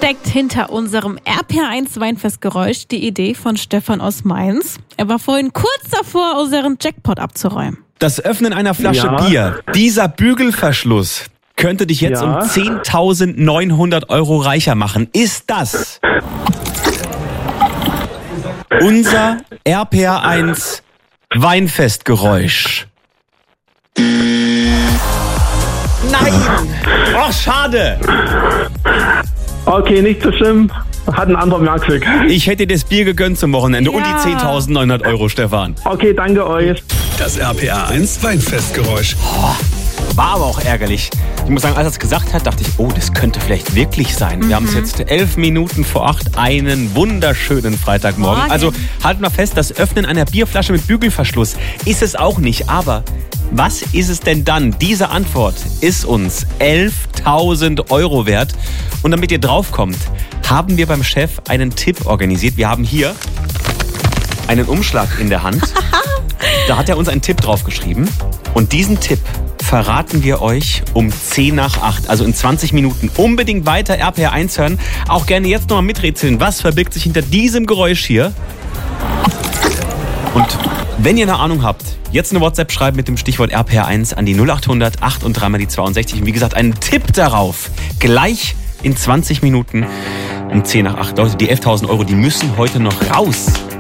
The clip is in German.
steckt hinter unserem RPR1 Weinfestgeräusch die Idee von Stefan aus Mainz. Er war vorhin kurz davor, unseren Jackpot abzuräumen. Das Öffnen einer Flasche Bier, dieser Bügelverschluss könnte dich jetzt um 10.900 Euro reicher machen. Ist das unser RPR1 Weinfestgeräusch? Nein! Oh, schade! Okay, nicht so schlimm. Hat ein anderer Merkstück. Ich hätte dir das Bier gegönnt zum Wochenende und die 10.900 Euro, Stefan. Okay, danke euch. Das RPR1 Weinfestgeräusch. War aber auch ärgerlich. Ich muss sagen, als er es gesagt hat, dachte ich, oh, das könnte vielleicht wirklich sein. Wir haben es jetzt 11 Minuten vor 8, einen wunderschönen Freitagmorgen. Also halten wir fest, das Öffnen einer Bierflasche mit Bügelverschluss ist es auch nicht. Aber was ist es denn dann? Diese Antwort ist uns 11.000 Euro wert. Und damit ihr draufkommt, haben wir beim Chef einen Tipp organisiert. Wir haben hier einen Umschlag in der Hand. Da hat er uns einen Tipp draufgeschrieben. Und diesen Tipp verraten wir euch um 10 nach 8, also in 20 Minuten. Unbedingt weiter RPR1 hören. Auch gerne jetzt nochmal miträtseln. Was verbirgt sich hinter diesem Geräusch hier? Und wenn ihr eine Ahnung habt, jetzt eine WhatsApp schreiben mit dem Stichwort RPR1 an die 0800 8 und 3 mal die 62. Und wie gesagt, einen Tipp darauf. Gleich in 20 Minuten um 10 nach 8. Leute, die 11.000 Euro, die müssen heute noch raus.